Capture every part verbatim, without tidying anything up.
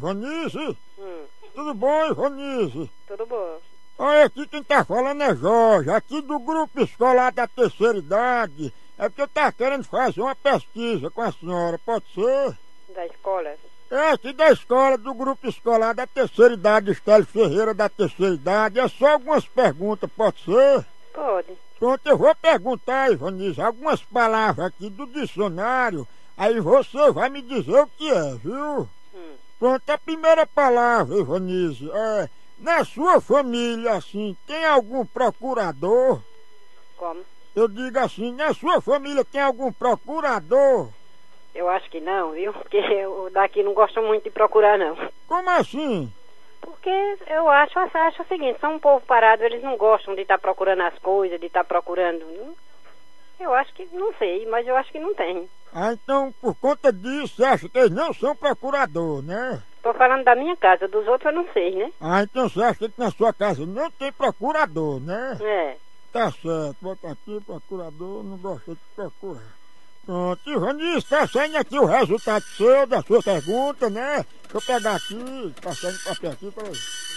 Ivonise? Hum, Tudo bom, Ivonise? tudo bom. Olha, aqui quem tá falando é Jorge, aqui do grupo escolar da terceira idade. É porque eu tava querendo fazer uma pesquisa com a senhora, pode ser? Da escola? É aqui da escola, do grupo escolar da terceira idade, Estélio Ferreira da terceira idade. É só algumas perguntas, pode ser? Pode. Pronto, eu vou perguntar, Ivonise, algumas palavras aqui do dicionário, aí você vai me dizer o que é, viu? Hum. Pronto, a primeira palavra, Ivonise, é... Na sua família, assim, tem algum procurador? Como? Eu digo assim, na sua família tem algum procurador? Eu acho que não, viu? Porque eu daqui não gosto muito de procurar, não. Como assim? Porque eu acho, eu acho o seguinte, são um povo parado, eles não gostam de estar procurando as coisas, de estar procurando... Eu acho que, não sei, mas eu acho que não tem. Ah, então, por conta disso, você acha que eles não são procurador, né? Tô falando da minha casa, dos outros eu não sei, né? Ah, então você acha que na sua casa não tem procurador, né? É. Tá certo, bota aqui, procurador, não gosta de procurar. Pronto, Ivonise, tá saindo aqui o resultado seu, da sua pergunta, né? Deixa eu pegar aqui, tá saindo papel aqui, peraí.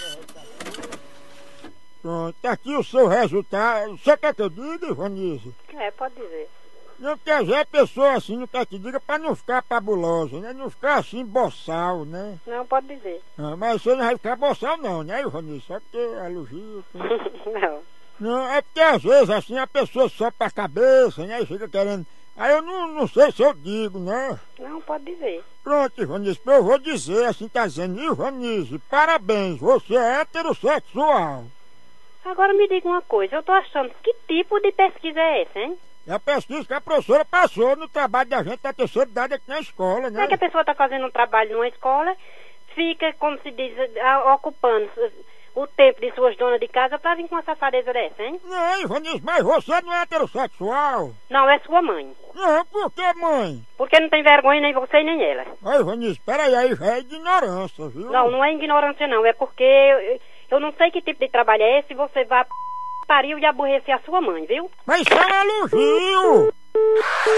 Pronto, tá aqui o seu resultado. Você quer que eu diga, Ivonise? É, pode dizer. Não quer dizer a pessoa assim, não quer que diga pra não ficar pabulosa, né? Não ficar assim boçal, né? Não, pode dizer. Ah, mas você não vai ficar boçal não, né, Ivonise? Só porque é elogio. Né? Não. Não, é porque às vezes assim a pessoa sobe pra cabeça, né? E fica querendo... Aí eu não, não sei se eu digo, né? Não, pode dizer. Pronto, Ivonise, eu vou dizer assim, tá dizendo, Ivonise, parabéns, você é heterossexual. Agora me diga uma coisa, eu tô achando, que tipo de pesquisa é essa, hein? É a pesquisa que a professora passou no trabalho da gente da terceira idade aqui na escola, né? Não é que a pessoa está fazendo um trabalho numa escola, fica, como se diz, a- ocupando o tempo de suas donas de casa para vir com uma safadeza dessa, hein? Não, Ivonise, mas você não é heterossexual. Não, é sua mãe. Não, por que, mãe? Porque não tem vergonha nem você nem ela. Ô, Ivonise, peraí, aí já é ignorância, viu? Não, não é ignorância não, é porque eu, eu não sei que tipo de trabalho é esse, você vai pariu e aborrecer a sua mãe, viu? Mas isso é um elogio!